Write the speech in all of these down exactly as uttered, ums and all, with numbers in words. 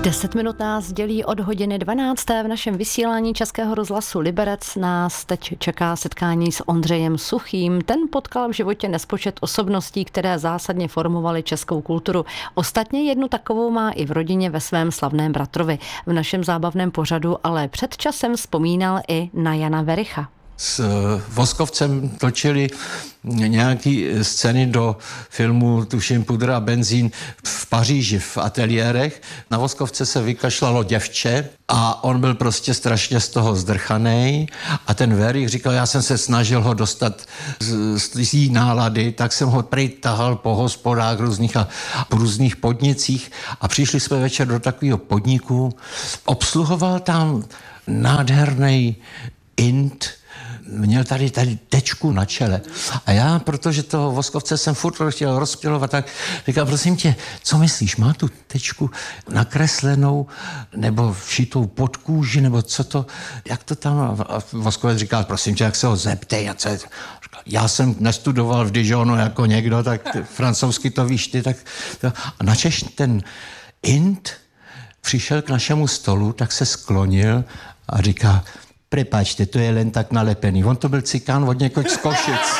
Deset minut nás dělí od hodiny dvanácté. V našem vysílání Českého rozhlasu Liberec nás teď čeká setkání s Ondřejem Suchým. Ten potkal v životě nespočet osobností, které zásadně formovaly českou kulturu. Ostatně jednu takovou má i v rodině ve svém slavném bratrovi. V našem zábavném pořadu ale před časem vzpomínal i na Jana Wericha. S Voskovcem točili nějaký scény do filmu, tuším, Pudra a benzín v Paříži v ateliérech. Na Voskovce se vykašlalo děvče a on byl prostě strašně z toho zdrchanej a ten Werich říkal, já jsem se snažil ho dostat z, z té nálady, tak jsem ho prej tahal po hospodách různých a po různých podnicích a přišli jsme večer do takového podniku. Obsluhoval tam nádherný int, měl tady, tady tečku na čele. A já, protože toho Voskovce jsem furt chtěl rozptilovat, tak říkal, prosím tě, co myslíš, má tu tečku nakreslenou nebo všitou pod kůži, nebo co to, jak to tam? A Voskovec říkal, prosím tě, jak se ho zeptej. A co je? Říkal, já jsem nestudoval v Dijonu jako někdo, tak francouzsky to víš ty, tak to. A načež ten int přišel k našemu stolu, tak se sklonil a říká, prepáčte, to je len tak nalepený. On to byl cikán od někoho z Košic.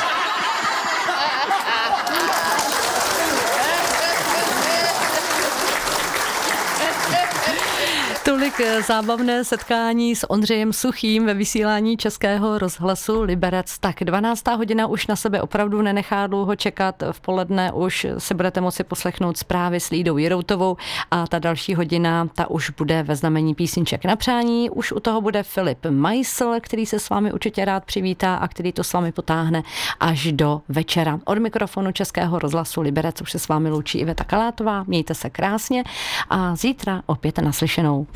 Tolik zábavné setkání s Ondřejem Suchým ve vysílání Českého rozhlasu Liberec. Tak dvanáctá hodina už na sebe opravdu nenechá dlouho čekat. V poledne už se budete moci poslechnout zprávy s Lídou Jiroutovou a ta další hodina, ta už bude ve znamení písniček na přání. Už u toho bude Filip Meissl, který se s vámi určitě rád přivítá a který to s vámi potáhne až do večera. Od mikrofonu Českého rozhlasu Liberec už se s vámi loučí Iveta Kalátová. Mějte se krásně a zítra opět naslyšenou.